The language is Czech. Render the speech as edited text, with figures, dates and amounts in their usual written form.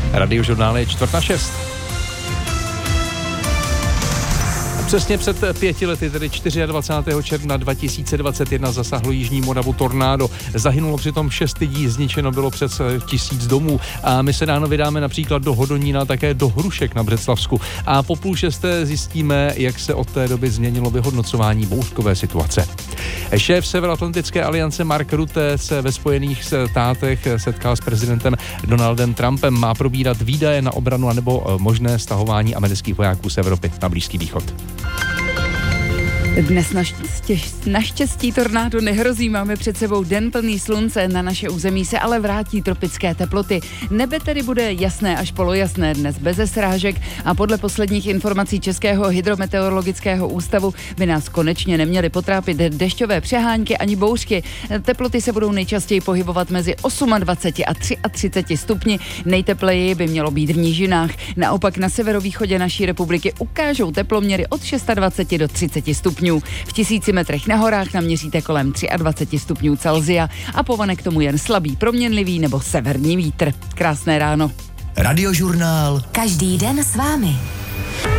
Radiožurnál je 5:45. Přesně před 5 lety, tedy 24. června 2021, zasáhlo Jižní Moravu tornádo. Zahynulo přitom 6 lidí, zničeno bylo přes 1000 domů. A my se ráno vydáme například do Hodonína, také do Hrušek na Břeclavsku. A po 5:30 zjistíme, jak se od té doby změnilo vyhodnocování bouřkové situace. Šéf Severoatlantické aliance Mark Rutte se ve Spojených státech setkal s prezidentem Donaldem Trumpem. Má probírat výdaje na obranu anebo možné stahování amerických vojáků z Evropy na Blízký východ. Dnes naštěstí tornádo nehrozí, máme před sebou den plný slunce, na naše území se ale vrátí tropické teploty. Nebe tedy bude jasné až polojasné dnes beze srážek a podle posledních informací Českého hydrometeorologického ústavu by nás konečně neměly potrápit dešťové přehánky ani bouřky. Teploty se budou nejčastěji pohybovat mezi 28 a 33 stupni, nejtepleji by mělo být v nížinách. Naopak na severovýchodě naší republiky ukážou teploměry od 26 do 30 stupňů. V 1000 metrech na horách naměříte kolem 23 stupňů Celsia a povane k tomu jen slabý proměnlivý nebo severní vítr. Krásné ráno. Radiožurnál. Každý den s vámi.